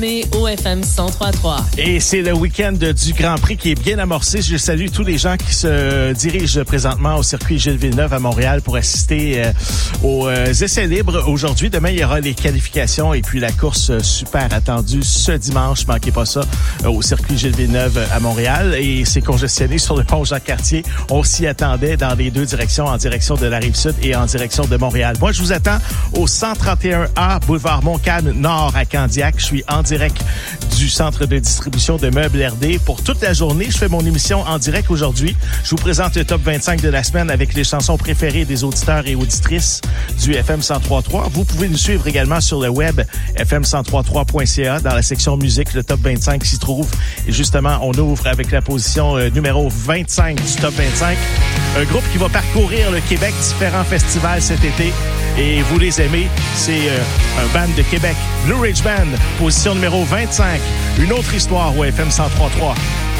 Mais au FM 103.3. Et c'est le week-end du Grand Prix qui est bien amorcé. Je salue tous les gens qui se dirigent présentement au circuit Gilles Villeneuve à Montréal pour assister aux essais libres aujourd'hui. Demain, il y aura les qualifications et puis la course super attendue ce dimanche. Manquez pas ça au circuit Gilles Villeneuve à Montréal. Et c'est congestionné sur le pont Jacques-Cartier. On s'y attendait dans les deux directions, en direction de la Rive-Sud et en direction de Montréal. Moi, je vous attends au 131A, boulevard Montcalm Nord à Candiac. Je suis en direct du centre de distribution de meubles RD. Pour toute la journée, je fais mon émission en direct aujourd'hui. Je vous présente le top 25 de la semaine avec les chansons préférées des auditeurs et auditrices du FM 103.3. Vous pouvez nous suivre également sur le web fm1033.ca dans la section musique. Le top 25 s'y trouve. Et justement, on ouvre avec la position numéro 25 du top 25. Un groupe qui va parcourir le Québec, différents festivals cet été. Et vous les aimez, c'est un band de Québec, Blue Ridge Band, position numéro 25. Une autre histoire au FM 103.3.